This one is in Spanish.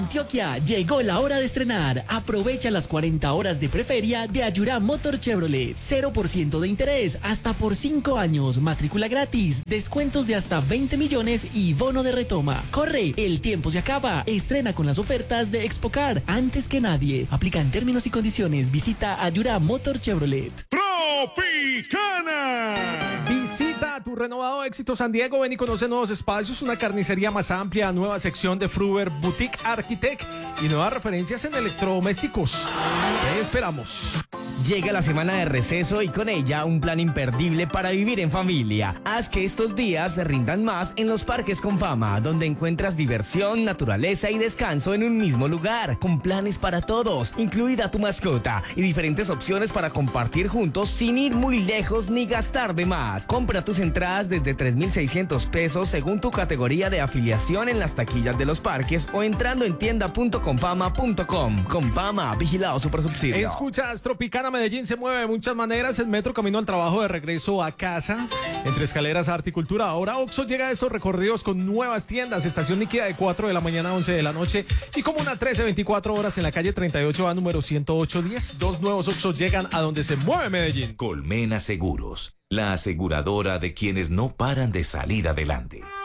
Antioquia, llegó la hora de estrenar. Aprovecha las 40 horas de preferia de Ayurá Motor Chevrolet. 0% de interés hasta por 5 años. Matrícula gratis, descuentos de hasta 20 millones y bono de retoma. Corre, el tiempo se acaba. Estrena con las ofertas de Expocar antes que nadie. Aplican términos y condiciones. Visita Ayurá Motor Chevrolet. Tropicana. Visita tu renovado Éxito San Diego. Ven y conoce nuevos espacios, una carnicería más amplia, nueva sección de Fruver Boutique Architect y nuevas referencias en electrodomésticos. Te esperamos. Llega la semana de receso y con ella un plan imperdible para vivir en familia. Haz que estos días se rindan más en los Parques Confama, donde encuentras diversión, naturaleza y descanso en un mismo lugar, con planes para todos, incluida tu mascota, y diferentes opciones para compartir juntos sin ir muy lejos ni gastar de más. Compra tus entradas desde 3,600 pesos según tu categoría de afiliación en las taquillas de los parques o entrando en tienda.confama.com. Confama, vigilado supersubsidio. Escuchas Tropicana. Medellín se mueve de muchas maneras. El metro camino al trabajo, de regreso a casa, entre escaleras, arte y cultura. Ahora Oxxo llega a esos recorridos con nuevas tiendas. Estación líquida de 4 de la mañana a 11 de la noche y Comuna 13, 24 horas en la calle 38A número 10810. Dos nuevos Oxxo llegan a donde se mueve Medellín. Colmena Seguros, la aseguradora de quienes no paran de salir adelante.